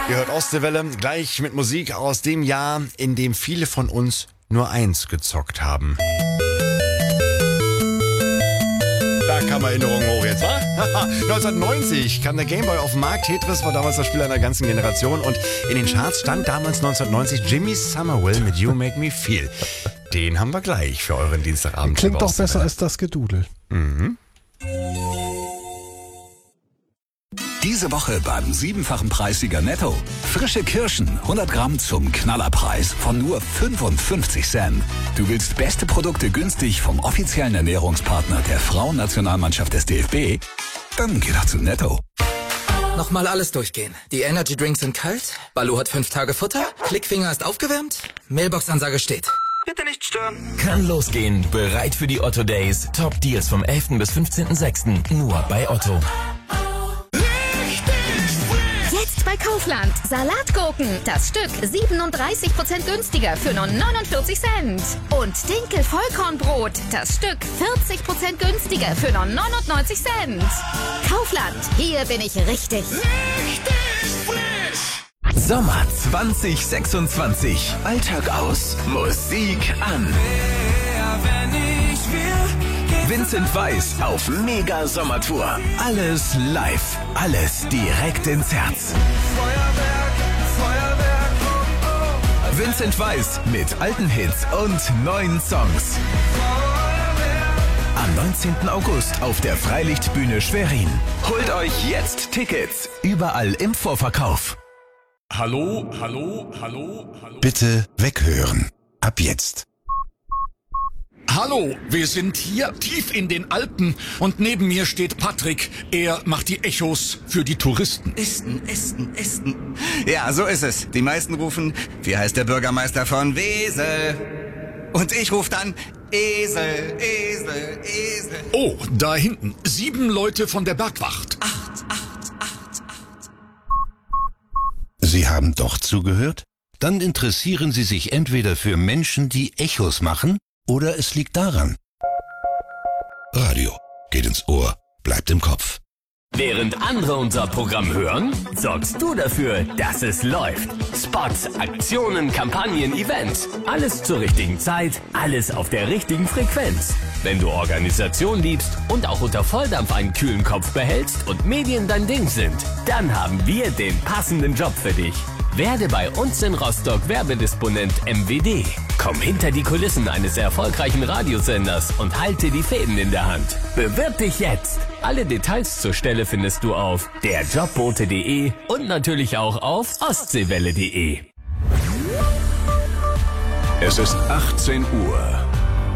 Ihr hört Ostseewelle, gleich mit Musik aus dem Jahr, in dem viele von uns nur eins gezockt haben. Da kam Erinnerung hoch jetzt, wa? 1990 kam der Gameboy auf den Markt. Tetris war damals das Spiel einer ganzen Generation. Und in den Charts stand damals 1990 Jimmy Somerville mit You Make Me Feel. Den haben wir gleich für euren Dienstagabend. Klingt doch besser als das Gedudel. Mhm. Diese Woche beim 7-fachen Preissieger Netto. Frische Kirschen, 100 Gramm zum Knallerpreis von nur 55 Cent. Du willst beste Produkte günstig vom offiziellen Ernährungspartner der Frauennationalmannschaft des DFB? Dann geh doch zu Netto. Nochmal alles durchgehen. Die Energy Drinks sind kalt, Baloo hat 5 Tage Futter, Klickfinger ist aufgewärmt, Mailbox-Ansage steht. Bitte nicht stören. Kann losgehen. Bereit für die Otto Days. Top Deals vom 11. bis 15.06. Nur bei Otto. Jetzt bei Kaufland. Salatgurken. Das Stück 37% günstiger für nur 49 Cent. Und Dinkel Vollkornbrot. Das Stück 40% günstiger für nur 99 Cent. Kaufland. Hier bin ich richtig. Sommer 2026. Alltag aus. Musik an. Vincent Weiss auf Mega-Sommertour. Alles live. Alles direkt ins Herz. Vincent Weiss mit alten Hits und neuen Songs. Am 19. August auf der Freilichtbühne Schwerin. Holt euch jetzt Tickets. Überall im Vorverkauf. Hallo, hallo, hallo, hallo. Bitte weghören. Ab jetzt. Hallo, wir sind hier tief in den Alpen und neben mir steht Patrick. Er macht die Echos für die Touristen. Esten. Ja, so ist es. Die meisten rufen, wie heißt der Bürgermeister von Wesel? Und ich rufe dann, Esel. Oh, da hinten, 7 Leute von der Bergwacht. 8. Sie haben doch zugehört? Dann interessieren Sie sich entweder für Menschen, die Echos machen, oder es liegt daran. Radio geht ins Ohr, bleibt im Kopf. Während andere unser Programm hören, sorgst du dafür, dass es läuft. Spots, Aktionen, Kampagnen, Events. Alles zur richtigen Zeit, alles auf der richtigen Frequenz. Wenn du Organisation liebst und auch unter Volldampf einen kühlen Kopf behältst und Medien dein Ding sind, dann haben wir den passenden Job für dich. Werde bei uns in Rostock Werbedisponent MWD. Komm hinter die Kulissen eines erfolgreichen Radiosenders und halte die Fäden in der Hand. Bewirb dich jetzt. Alle Details zur Stelle findest du auf derjobbote.de und natürlich auch auf ostseewelle.de. Es ist 18 Uhr.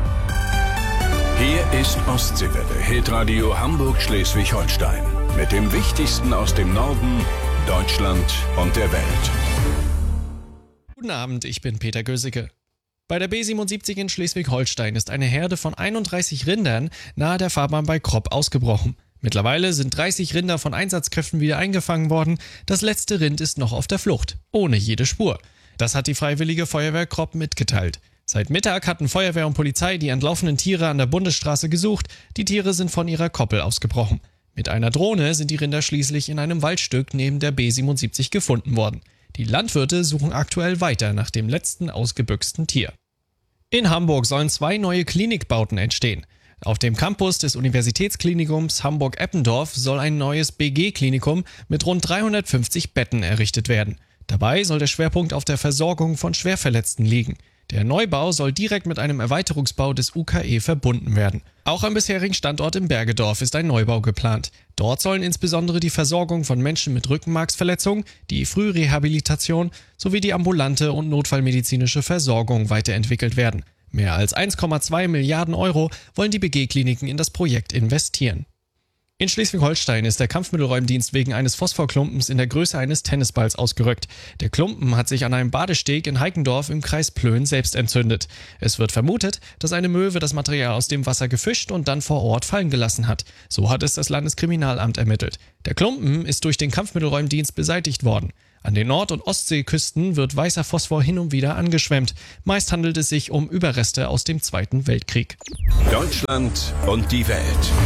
Hier ist Ostseewelle, Hitradio Hamburg-Schleswig-Holstein. Mit dem Wichtigsten aus dem Norden, Deutschland und der Welt. Guten Abend, ich bin Peter Gösicke. Bei der B77 in Schleswig-Holstein ist eine Herde von 31 Rindern nahe der Fahrbahn bei Kropp ausgebrochen. Mittlerweile sind 30 Rinder von Einsatzkräften wieder eingefangen worden. Das letzte Rind ist noch auf der Flucht, ohne jede Spur. Das hat die Freiwillige Feuerwehr Kropp mitgeteilt. Seit Mittag hatten Feuerwehr und Polizei die entlaufenen Tiere an der Bundesstraße gesucht. Die Tiere sind von ihrer Koppel ausgebrochen. Mit einer Drohne sind die Rinder schließlich in einem Waldstück neben der B77 gefunden worden. Die Landwirte suchen aktuell weiter nach dem letzten ausgebüchsten Tier. In Hamburg sollen 2 neue Klinikbauten entstehen. Auf dem Campus des Universitätsklinikums Hamburg-Eppendorf soll ein neues BG-Klinikum mit rund 350 Betten errichtet werden. Dabei soll der Schwerpunkt auf der Versorgung von Schwerverletzten liegen. Der Neubau soll direkt mit einem Erweiterungsbau des UKE verbunden werden. Auch am bisherigen Standort im Bergedorf ist ein Neubau geplant. Dort sollen insbesondere die Versorgung von Menschen mit Rückenmarksverletzung, die Frührehabilitation sowie die ambulante und notfallmedizinische Versorgung weiterentwickelt werden. Mehr als 1,2 Milliarden Euro wollen die BG-Kliniken in das Projekt investieren. In Schleswig-Holstein ist der Kampfmittelräumdienst wegen eines Phosphorklumpens in der Größe eines Tennisballs ausgerückt. Der Klumpen hat sich an einem Badesteg in Heikendorf im Kreis Plön selbst entzündet. Es wird vermutet, dass eine Möwe das Material aus dem Wasser gefischt und dann vor Ort fallen gelassen hat. So hat es das Landeskriminalamt ermittelt. Der Klumpen ist durch den Kampfmittelräumdienst beseitigt worden. An den Nord- und Ostseeküsten wird weißer Phosphor hin und wieder angeschwemmt. Meist handelt es sich um Überreste aus dem Zweiten Weltkrieg. Deutschland und die Welt.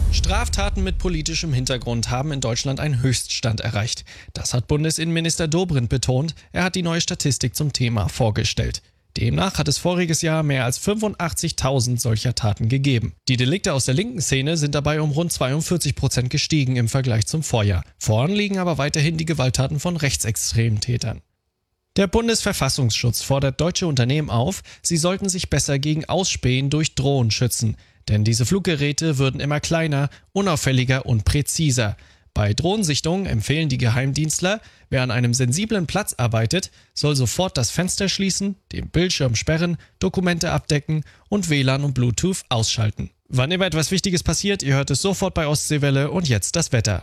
Straftaten mit politischem Hintergrund haben in Deutschland einen Höchststand erreicht. Das hat Bundesinnenminister Dobrindt betont. Er hat die neue Statistik zum Thema vorgestellt. Demnach hat es voriges Jahr mehr als 85.000 solcher Taten gegeben. Die Delikte aus der linken Szene sind dabei um rund 42% gestiegen im Vergleich zum Vorjahr. Vorn liegen aber weiterhin die Gewalttaten von rechtsextremen Tätern. Der Bundesverfassungsschutz fordert deutsche Unternehmen auf, sie sollten sich besser gegen Ausspähen durch Drohnen schützen. Denn diese Fluggeräte würden immer kleiner, unauffälliger und präziser. Bei Drohnensichtungen empfehlen die Geheimdienstler, wer an einem sensiblen Platz arbeitet, soll sofort das Fenster schließen, den Bildschirm sperren, Dokumente abdecken und WLAN und Bluetooth ausschalten. Wann immer etwas Wichtiges passiert, ihr hört es sofort bei Ostseewelle und jetzt das Wetter.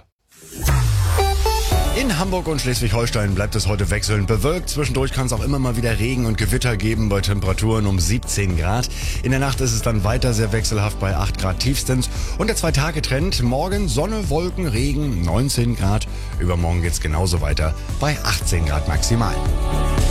In Hamburg und Schleswig-Holstein bleibt es heute wechselnd bewölkt. Zwischendurch kann es auch immer mal wieder Regen und Gewitter geben bei Temperaturen um 17 Grad. In der Nacht ist es dann weiter sehr wechselhaft bei 8 Grad tiefstens. Und der 2-Tage-Trend, morgen Sonne, Wolken, Regen, 19 Grad. Übermorgen geht's genauso weiter bei 18 Grad maximal.